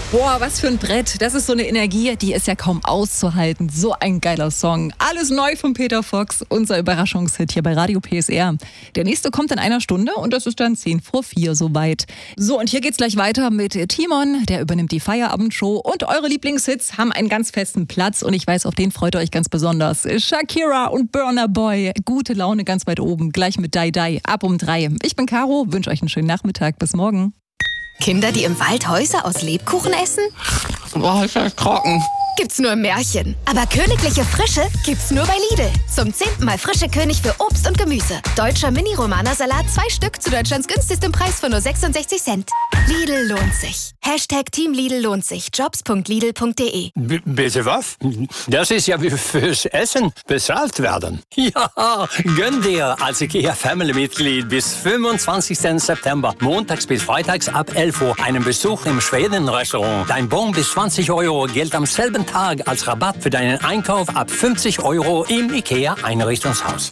Boah, was für ein Brett. Das ist so eine Energie, die ist ja kaum auszuhalten. So ein geiler Song. Alles neu von Peter Fox, unser Überraschungshit hier bei Radio PSR. Der nächste kommt in einer Stunde und das ist dann 3:10 soweit. So, und hier geht's gleich weiter mit Timon. Der übernimmt die Feierabendshow und eure Lieblingshits haben einen ganz festen Platz und ich weiß, auf den freut ihr euch ganz besonders. Shakira und Burna Boy. Gute Laune ganz weit oben. Gleich mit Die Die ab um 3. Ich bin Caro, wünsche euch einen schönen Nachmittag. Bis morgen. Kinder, die im Wald Häuser aus Lebkuchen essen? Boah, ist das trocken. Gibt's nur im Märchen. Aber königliche Frische gibt's nur bei Lidl. Zum 10. Mal frische König für Obst und Gemüse. Deutscher Mini-Romana-Salat 2 Stück zu Deutschlands günstigstem Preis von nur 66 Cent. Lidl lohnt sich. Team Lidl lohnt sich. Jobs.lidl.de. Bitte was? Das ist ja wie fürs Essen bezahlt werden. Ja, gönn dir als IKEA-Family-Mitglied bis 25. September, montags bis freitags ab 11 Uhr, einen Besuch im Schweden-Restaurant. Dein Bon bis 20 € gilt am selben Tag als Rabatt für deinen Einkauf ab 50 € im IKEA-Einrichtungshaus.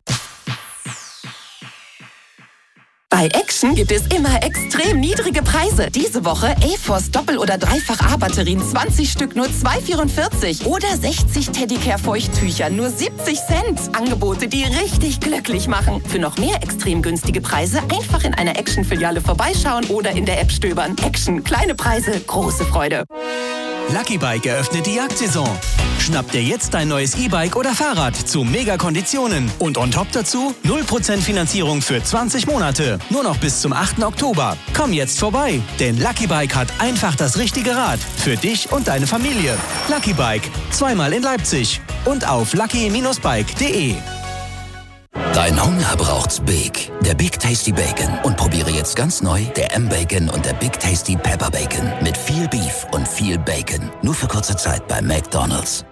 Bei Action gibt es immer extrem niedrige Preise. Diese Woche A-Force Doppel- oder Dreifach-A-Batterien 20 Stück nur 2,44 oder 60 Teddicare-Feuchttücher nur 70 Cent. Angebote, die richtig glücklich machen. Für noch mehr extrem günstige Preise einfach in einer Action-Filiale vorbeischauen oder in der App stöbern. Action, kleine Preise, große Freude. Lucky Bike eröffnet die Jagdsaison. Schnapp dir jetzt dein neues E-Bike oder Fahrrad zu Mega-Konditionen. Und on top dazu 0% Finanzierung für 20 Monate. Nur noch bis zum 8. Oktober. Komm jetzt vorbei, denn Lucky Bike hat einfach das richtige Rad. Für dich und deine Familie. Lucky Bike, zweimal in Leipzig. Und auf lucky-bike.de. Dein Hunger braucht's Big. Der Big Tasty Bacon. Und probiere jetzt ganz neu der M-Bacon und der Big Tasty Pepper Bacon. Mit viel Beef und viel Bacon. Nur für kurze Zeit bei McDonald's.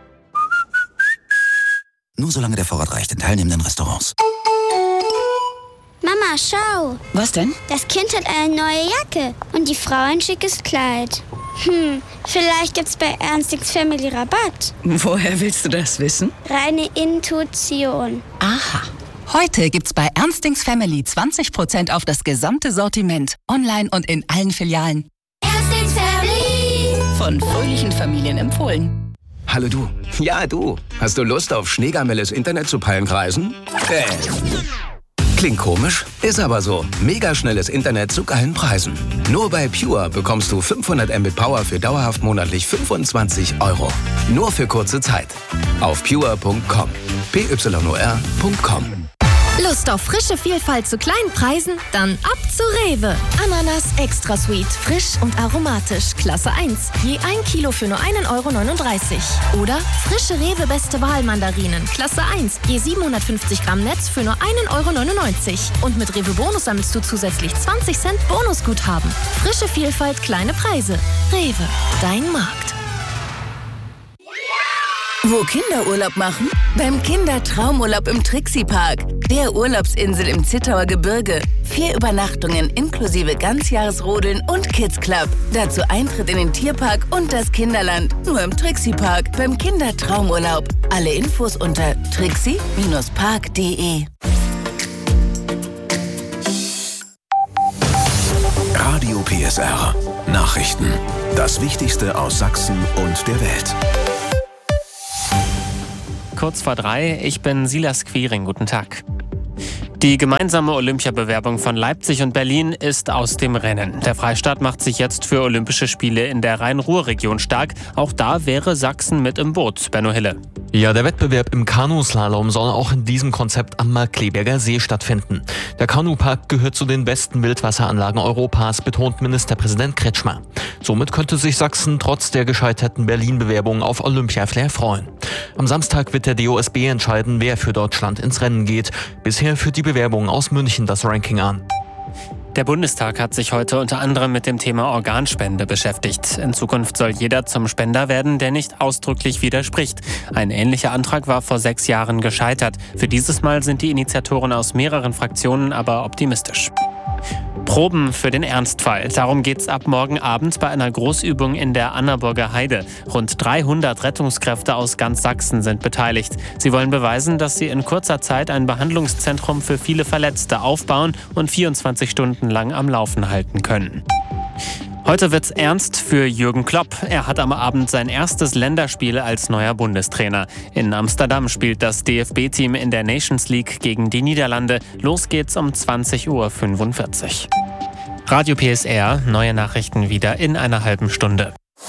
Nur solange der Vorrat reicht in teilnehmenden Restaurants. Mama, schau. Was denn? Das Kind hat eine neue Jacke und die Frau ein schickes Kleid. Vielleicht gibt's bei Ernstings Family Rabatt. Woher willst du das wissen? Reine Intuition. Aha. Heute gibt's bei Ernstings Family 20% auf das gesamte Sortiment. Online und in allen Filialen. Ernstings Family. Von fröhlichen Familien empfohlen. Hallo du. Ja, du. Hast du Lust auf schneegamelles Internet zu Pallenkreisen? Klingt komisch, ist aber so. Mega schnelles Internet zu geilen Preisen. Nur bei Pure bekommst du 500 Mbit Power für dauerhaft monatlich 25 €. Nur für kurze Zeit. Auf pure.com. pyor.com. Lust auf frische Vielfalt zu kleinen Preisen? Dann ab zu Rewe. Ananas Extra Sweet, frisch und aromatisch, Klasse 1. Je 1 Kilo für nur 1,39 €. Oder frische Rewe Beste Wahl Mandarinen, Klasse 1. Je 750 Gramm Netz für nur 1,99 €. Und mit Rewe Bonus sammelst du zusätzlich 20 Cent Bonusguthaben. Frische Vielfalt, kleine Preise. Rewe, dein Markt. Wo Kinderurlaub machen? Beim Kindertraumurlaub im Trixie-Park. Der Urlaubsinsel im Zittauer Gebirge. 4 Übernachtungen inklusive Ganzjahresrodeln und Kids Club. Dazu Eintritt in den Tierpark und das Kinderland. Nur im Trixie-Park beim Kindertraumurlaub. Alle Infos unter trixie-park.de. Radio PSR. Nachrichten. Das Wichtigste aus Sachsen und der Welt. Kurz vor 3, ich bin Silas Quiring, guten Tag. Die gemeinsame Olympiabewerbung von Leipzig und Berlin ist aus dem Rennen. Der Freistaat macht sich jetzt für Olympische Spiele in der Rhein-Ruhr-Region stark. Auch da wäre Sachsen mit im Boot. Benno Hille. Ja, der Wettbewerb im Kanuslalom soll auch in diesem Konzept am Markkleeberger See stattfinden. Der Kanupark gehört zu den besten Wildwasseranlagen Europas, betont Ministerpräsident Kretschmer. Somit könnte sich Sachsen trotz der gescheiterten Berlin-Bewerbung auf Olympia-Flair freuen. Am Samstag wird der DOSB entscheiden, wer für Deutschland ins Rennen geht. Bisher führt die Bewerbung aus München das Ranking an. Der Bundestag hat sich heute unter anderem mit dem Thema Organspende beschäftigt. In Zukunft soll jeder zum Spender werden, der nicht ausdrücklich widerspricht. Ein ähnlicher Antrag war vor 6 Jahren gescheitert. Für dieses Mal sind die Initiatoren aus mehreren Fraktionen aber optimistisch. Proben für den Ernstfall. Darum geht's ab morgen Abend bei einer Großübung in der Annaburger Heide. Rund 300 Rettungskräfte aus ganz Sachsen sind beteiligt. Sie wollen beweisen, dass sie in kurzer Zeit ein Behandlungszentrum für viele Verletzte aufbauen und 24 Stunden lang am Laufen halten können. Heute wird's ernst für Jürgen Klopp. Er hat am Abend sein erstes Länderspiel als neuer Bundestrainer. In Amsterdam spielt das DFB-Team in der Nations League gegen die Niederlande. Los geht's um 20:45 Uhr. Radio PSR, neue Nachrichten wieder in einer halben Stunde.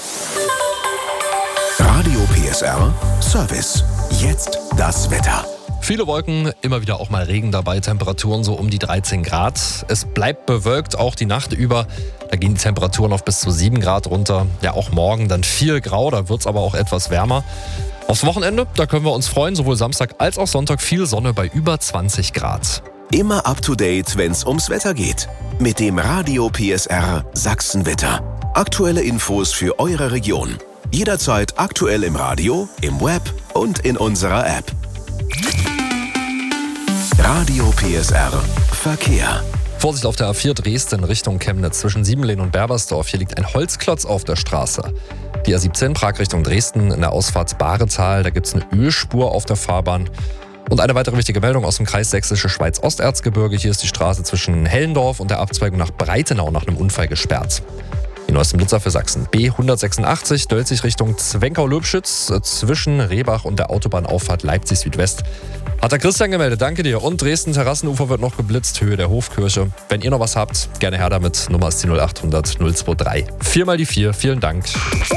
Radio PSR Service. Jetzt das Wetter. Viele Wolken, immer wieder auch mal Regen dabei, Temperaturen so um die 13 Grad. Es bleibt bewölkt, auch die Nacht über. Da gehen die Temperaturen auf bis zu 7 Grad runter. Ja, auch morgen dann viel grau, da wird es aber auch etwas wärmer. Aufs Wochenende, da können wir uns freuen, sowohl Samstag als auch Sonntag viel Sonne bei über 20 Grad. Immer up to date, wenn's ums Wetter geht. Mit dem Radio PSR Sachsenwetter. Aktuelle Infos für eure Region. Jederzeit aktuell im Radio, im Web und in unserer App. Radio PSR Verkehr. Vorsicht auf der A4 Dresden Richtung Chemnitz zwischen Siebenlehn und Berbersdorf. Hier liegt ein Holzklotz auf der Straße. Die A17 Prag Richtung Dresden in der Ausfahrt Baretal. Da gibt es eine Ölspur auf der Fahrbahn. Und eine weitere wichtige Meldung aus dem Kreis Sächsische Schweiz-Osterzgebirge. Hier ist die Straße zwischen Hellendorf und der Abzweigung nach Breitenau nach einem Unfall gesperrt. Die neuesten Blitzer für Sachsen. B186 Dölzig Richtung Zwenkau-Löbschütz zwischen Rehbach und der Autobahnauffahrt Leipzig Südwest. Hat der Christian gemeldet, danke dir. Und Dresden Terrassenufer wird noch geblitzt, Höhe der Hofkirche. Wenn ihr noch was habt, gerne her damit. Nummer ist die 0800 023. 4 mal die 4, vielen Dank.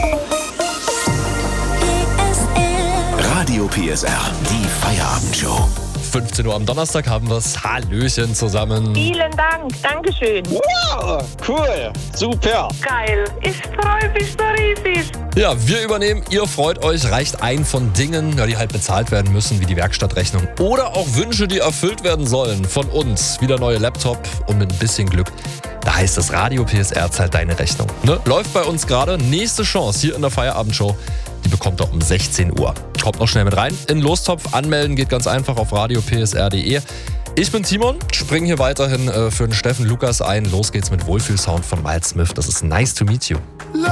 Radio PSR, die Feierabendshow. 15 Uhr am Donnerstag haben wir es. Hallöchen zusammen. Vielen Dank, Dankeschön. Wow, cool, super. Geil, ich freue mich so riesig. Ja, wir übernehmen, ihr freut euch, reicht ein von Dingen, die halt bezahlt werden müssen, wie die Werkstattrechnung. Oder auch Wünsche, die erfüllt werden sollen von uns. Wieder neue Laptop und mit ein bisschen Glück. Da heißt es, Radio PSR zahlt deine Rechnung. Ne? Läuft bei uns gerade. Nächste Chance hier in der Feierabendshow. Die bekommt ihr um 16 Uhr. Kommt noch schnell mit rein. In den Lostopf anmelden geht ganz einfach auf radiopsr.de. Ich bin Timon, springe hier weiterhin für den Steffen Lukas ein. Los geht's mit Wohlfühlsound von Miles Smith. Das ist Nice to Meet You.